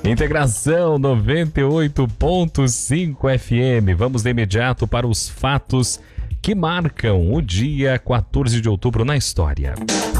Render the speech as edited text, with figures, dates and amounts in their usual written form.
Integração 98.5 FM. Vamos de imediato para os fatos que marcam o dia 14 de outubro na história.